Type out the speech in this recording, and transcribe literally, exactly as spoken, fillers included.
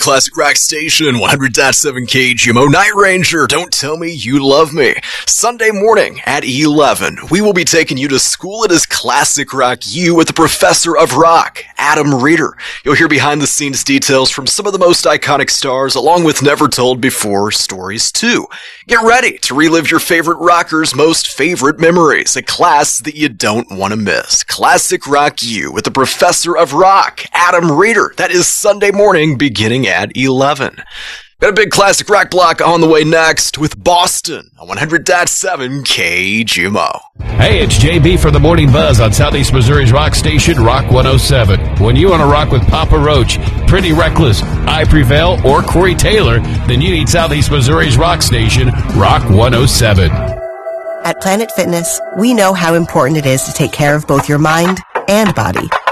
Classic Rock Station, one hundred point seven K G M O. Night Ranger, Don't Tell Me You Love Me. Sunday morning at eleven, we will be taking you to School It Is Classic Rock U with the Professor of Rock, Adam Reeder. You'll hear behind-the-scenes details from some of the most iconic stars, along with never-told-before stories, too. Get ready to relive your favorite rockers' most favorite memories, a class that you don't want to miss. Classic Rock U with the Professor of Rock, Adam Reeder. That is Sunday morning beginning at eleven. Got a big classic rock block on the way next with Boston on one hundred point seven K G M O. Hey, it's J B for the Morning Buzz on Southeast Missouri's rock station, Rock one oh seven. When you want to rock with Papa Roach, Pretty Reckless, I Prevail, or Corey Taylor, then you need Southeast Missouri's rock station, Rock one oh seven. At Planet Fitness, we know how important it is to take care of both your mind and body.